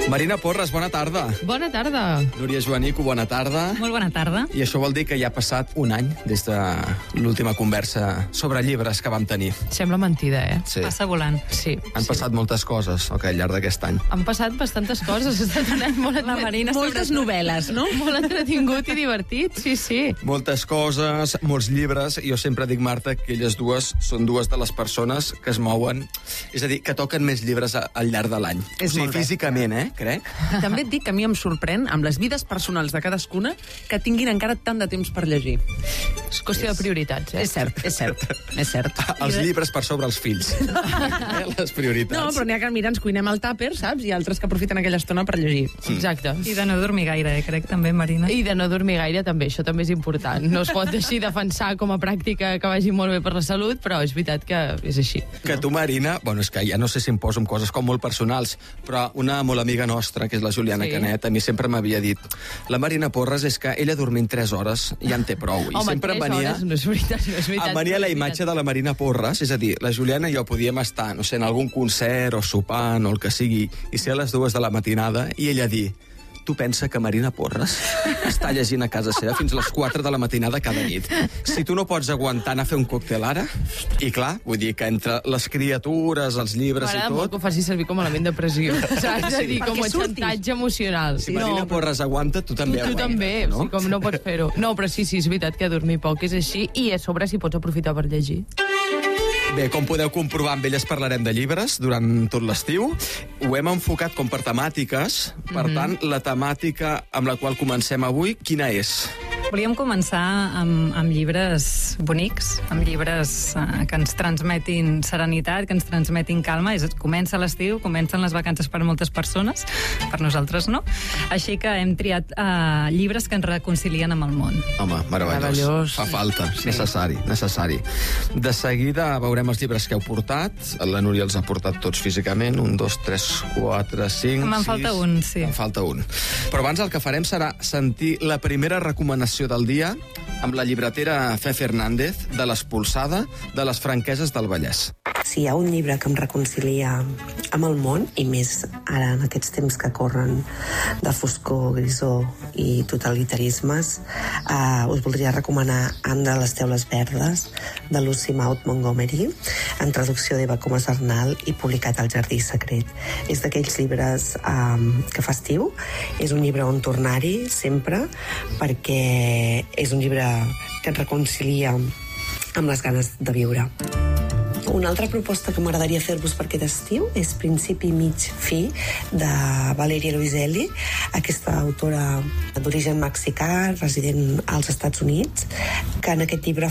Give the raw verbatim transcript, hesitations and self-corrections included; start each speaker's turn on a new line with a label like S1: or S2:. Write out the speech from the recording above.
S1: Marina Porres, bona tarda.
S2: Bona tarda.
S1: Núria Joanico, bona tarda.
S3: Molt bona tarda.
S1: I això vol dir que ja ha passat un any des de l'última conversa sobre llibres que vam tenir.
S2: Sembla mentida, eh?
S1: Sí.
S3: Passa volant.
S2: Sí.
S1: Han
S2: sí.
S1: passat moltes coses okay, al llarg d'aquest any.
S2: Han passat bastantes coses. Ha estat un any molt
S3: La Marina
S4: Moltes novel·les, no?
S2: Molt entretingut i divertit, sí, sí.
S1: Moltes coses, molts llibres. Jo sempre dic, Marta, que elles dues són dues de les persones que es mouen, és a dir, que toquen més llibres al llarg de l'any.
S4: És
S1: o sigui,
S4: molt bé.
S1: físicament, eh, crec.
S4: També et dic que a mi em sorprèn, amb les vides personals de cadascuna, que tinguin encara tant de temps per llegir.
S2: És qüestió de prioritats, eh?
S4: És cert, és cert, és cert.
S1: Els llibres per sobre els fills. eh, les prioritats.
S4: No, però n'hi ha que, mira, ens cuinem al tàper, saps? I altres que aprofiten aquella estona per llegir.
S2: Exacte.
S3: I de no dormir gaire, eh, crec, també, Marina.
S2: I de no dormir gaire, també, això també és important. No es pot així defensar com a pràctica que vagi molt bé per la salut, però és veritat que és així.
S1: Que tu, Marina, bueno, és que ja no sé si em poso en coses com molt personals, però una molt amiga nostra, que és la Juliana
S2: Sí.
S1: Canet, a mi sempre m'havia dit la Marina Porres és que ella dormint tres hores ja en té prou. I
S2: Home,
S1: sempre
S2: tres
S1: venia,
S2: hores no és veritat, no és veritat.
S1: em venia
S2: no
S1: la
S2: és
S1: imatge
S2: veritat.
S1: de la Marina Porres, és a dir, la Juliana i jo podíem estar, no sé, en algun concert o sopant o el que sigui, i ser a les dues de la matinada, i ella dir tu pensa que Marina Porres està llegint a casa seva fins a les quatre de la matinada cada nit. Si tu no pots aguantar anar a fer un còctel ara, i clar, vull dir que entre les criatures, els llibres i
S2: M'agrada molt
S1: tot...
S2: que ho faci servir com a element de pressió. Saps? És a dir, com a
S4: Perquè surtis.
S2: xantatge emocional.
S1: Si Marina Porres aguanta, tu també
S2: Tu, tu
S1: aguantes,
S2: també,
S1: no?
S2: o sigui, com no pots fer-ho. No, però sí, sí, és veritat que dormir poc és així i a sobre si pots aprofitar per llegir.
S1: Bé, com podeu comprovar, amb elles parlarem de llibres durant tot l'estiu. Ho hem enfocat com per temàtiques. Per
S2: Mhm.
S1: tant, la temàtica amb la qual comencem avui, quina és?
S3: Volíem començar amb, amb llibres bonics, amb llibres eh, que ens transmetin serenitat, que ens transmetin calma. És, comença l'estiu, comencen les vacances per moltes persones, per nosaltres no. Així que hem triat eh, llibres que ens reconcilien amb el món.
S1: Home, meravellós.
S2: Meravellós.
S1: Fa falta. Sí. Necessari, necessari. De seguida veurem els llibres que heu portat. La Núria els ha portat tots físicament. Un, dos, tres, quatre, cinc,
S3: Me'n
S1: sis...
S3: falta un, sí.
S1: Me'n falta un. Però abans el que farem serà sentir la primera recomanació del dia amb la llibretera Fe Fernández de l'Espolsada de les Franqueses del Vallès.
S5: Si hi ha un llibre que em reconcilia amb el món, i més ara en aquests temps que corren de foscor, grisó i totalitarismes, eh, us voldria recomanar Anne de les Teules Verdes, de Lucy Maud Montgomery, en traducció d'Eva Comas Arnal i publicat al Jardí Secret. És d'aquells llibres eh, que fa estiu, és un llibre on tornar-hi sempre, perquè és un llibre que et reconcilia amb les ganes de viure. Una altra proposta que m'agradaria fer-vos per aquest estiu és Principi mig fi, de Valeria Luiselli, aquesta autora d'origen mexicà, resident als Estats Units, que en aquest llibre